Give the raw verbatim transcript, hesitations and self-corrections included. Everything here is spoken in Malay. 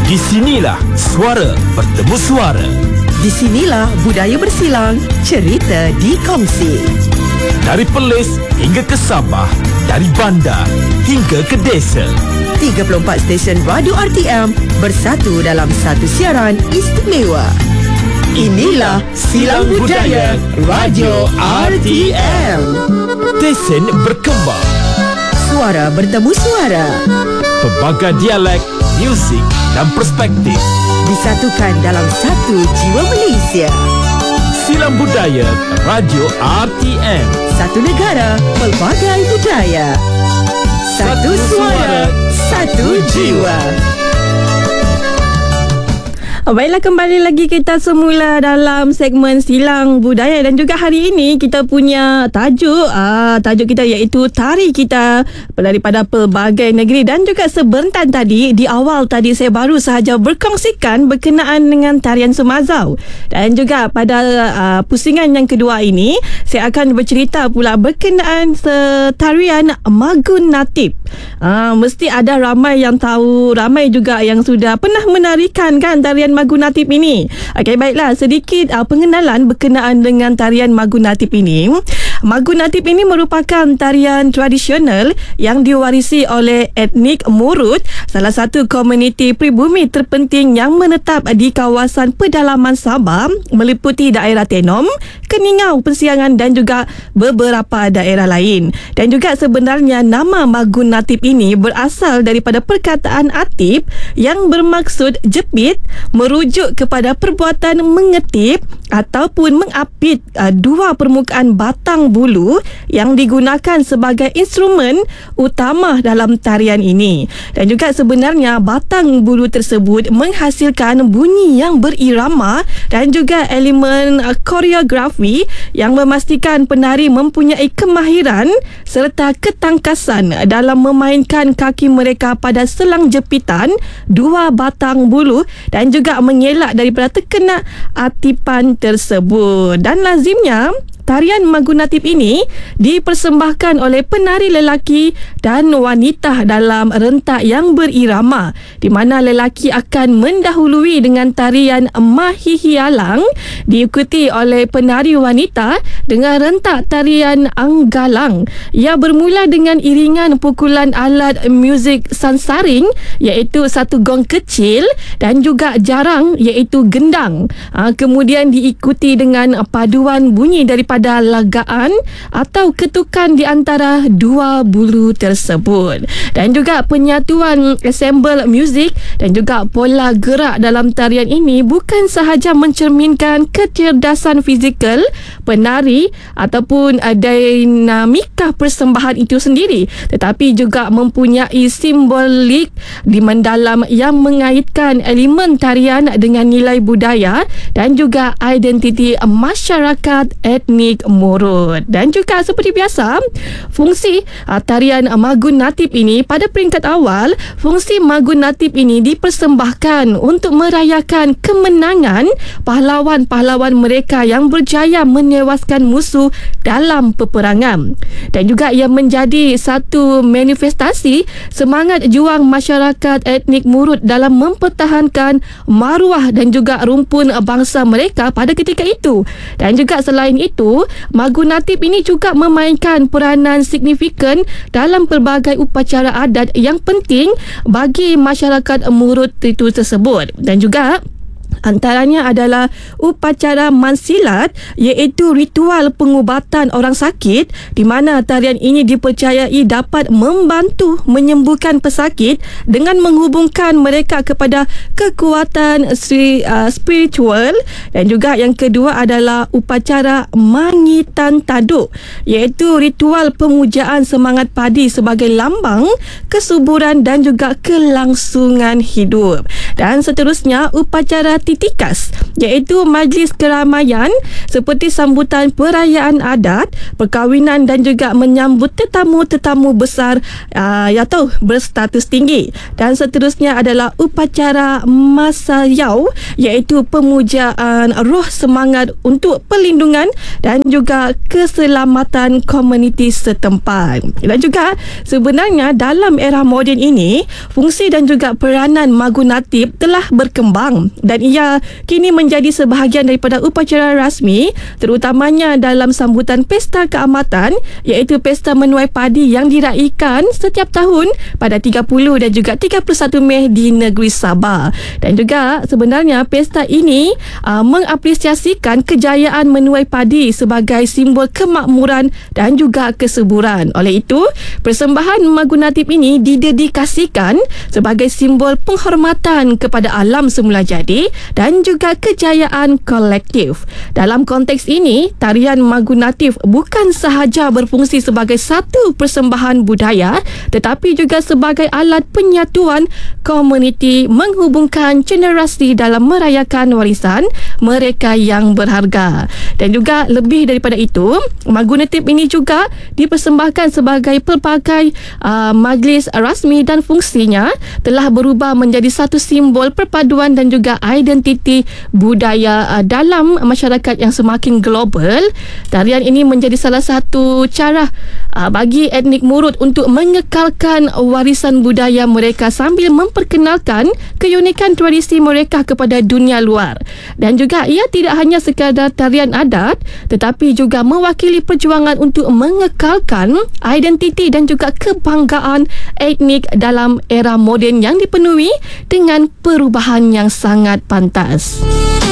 Di sinilah suara bertemu suara. Di sinilah budaya bersilang, cerita dikongsi. Dari Perlis hingga ke Sabah, dari bandar hingga ke desa. tiga puluh empat stesen radio R T M bersatu dalam satu siaran istimewa. Inilah Silang Budaya Radio R T M. Stesen berkembang, Suara bertemu suara, pelbagai dialek, muzik dan perspektif disatukan dalam satu jiwa Malaysia. Silang Budaya Radio R T M. Satu negara, pelbagai budaya. Satu suara, satu jiwa. Baiklah, kembali lagi kita semula dalam segmen Silang Budaya. Dan juga hari ini kita punya tajuk aa, Tajuk kita iaitu Tari Kita daripada pelbagai negeri. Dan juga sebentar tadi, di awal tadi saya baru sahaja berkongsikan berkenaan dengan tarian Sumazau. Dan juga pada aa, pusingan yang kedua ini, saya akan bercerita pula berkenaan tarian Magun Natib. aa, Mesti ada ramai yang tahu, ramai juga yang sudah pernah menarikan kan tarian Magun Natib ini. Okey, baiklah, sedikit uh, pengenalan berkenaan dengan tarian Magun Natib ini. Magun Natib ini merupakan tarian tradisional yang diwarisi oleh etnik Murut, salah satu komuniti pribumi terpenting yang menetap di kawasan pedalaman Sabah meliputi daerah Tenom, Keningau, Persiangan dan juga beberapa daerah lain. Dan juga sebenarnya nama Magun Natib ini berasal daripada perkataan Atib yang bermaksud jepit, merujuk kepada perbuatan mengetip ataupun mengapit uh, dua permukaan batang bulu yang digunakan sebagai instrumen utama dalam tarian ini. Dan juga sebenarnya batang bulu tersebut menghasilkan bunyi yang berirama dan juga elemen uh, koreografi yang memastikan penari mempunyai kemahiran serta ketangkasan dalam memainkan kaki mereka pada selang jepitan dua batang bulu dan juga mengelak daripada terkena atipan tersebut. Dan lazimnya tarian Magun Natib ini dipersembahkan oleh penari lelaki dan wanita dalam rentak yang berirama, di mana lelaki akan mendahului dengan tarian Mahihialang, diikuti oleh penari wanita dengan rentak tarian Anggalang. Ia bermula dengan iringan pukulan alat muzik sansaring iaitu satu gong kecil dan juga jarang iaitu gendang. Ha, kemudian diikuti dengan paduan bunyi daripada pada lagaan atau ketukan di antara dua bulu tersebut. Dan juga penyatuan ensemble muzik dan juga pola gerak dalam tarian ini bukan sahaja mencerminkan kecerdasan fizikal penari ataupun dinamika persembahan itu sendiri, tetapi juga mempunyai simbolik di mendalam yang mengaitkan elemen tarian dengan nilai budaya dan juga identiti masyarakat etnik Murut. Dan juga seperti biasa, fungsi uh, tarian uh, Magun Natib ini pada peringkat awal, fungsi Magun Natib ini dipersembahkan untuk merayakan kemenangan pahlawan-pahlawan mereka yang berjaya menewaskan musuh dalam peperangan. Dan juga ia menjadi satu manifestasi semangat juang masyarakat etnik Murut dalam mempertahankan maruah dan juga rumpun bangsa mereka pada ketika itu. Dan juga selain itu, Magun Natib ini juga memainkan peranan signifikan dalam pelbagai upacara adat yang penting bagi masyarakat Murut itu tersebut. Dan juga antaranya adalah upacara mansilat, iaitu ritual pengubatan orang sakit, di mana tarian ini dipercayai dapat membantu menyembuhkan pesakit dengan menghubungkan mereka kepada kekuatan uh, spiritual. Dan juga yang kedua adalah upacara Mangitan Taduk, iaitu ritual pemujaan semangat padi sebagai lambang kesuburan dan juga kelangsungan hidup. Dan seterusnya upacara seperti TIKAS, iaitu majlis keramaian seperti sambutan perayaan adat, perkahwinan dan juga menyambut tetamu-tetamu besar uh, atau berstatus tinggi. Dan seterusnya adalah upacara Masayau, iaitu pemujaan roh semangat untuk perlindungan dan juga keselamatan komuniti setempat. Dan juga sebenarnya dalam era moden ini, fungsi dan juga peranan Magunatip telah berkembang dan ia kini menjadi sebahagian daripada upacara rasmi, terutamanya dalam sambutan pesta keamatan, iaitu pesta menuai padi yang diraikan setiap tahun pada tiga puluh dan juga tiga puluh satu Mei di negeri Sabah. Dan juga sebenarnya pesta ini uh, mengapresiasikan kejayaan menuai padi sebagai simbol kemakmuran dan juga kesuburan. Oleh itu, persembahan Magunatip ini didedikasikan sebagai simbol penghormatan kepada alam semula jadi dan juga kejayaan kolektif. Dalam konteks ini, tarian Magunatip bukan sahaja berfungsi sebagai satu persembahan budaya tetapi juga sebagai alat penyatuan komuniti, menghubungkan generasi dalam merayakan warisan mereka yang berharga. Dan juga lebih daripada itu, Magunatip ini juga dipersembahkan sebagai pelbagai uh, majlis rasmi dan fungsinya telah berubah menjadi satu simbol perpaduan dan juga identiti budaya uh, dalam masyarakat yang semakin global. Tarian ini menjadi salah satu cara uh, bagi etnik Murut untuk mengekalkan warisan budaya mereka sambil memperkenalkan keunikan tradisi mereka kepada dunia luar. Dan juga ia tidak hanya sekadar tarian adat tetapi juga mewakili perjuangan untuk mengekalkan identiti dan juga kebanggaan etnik dalam era moden yang dipenuhi dengan perubahan yang sangat pantas.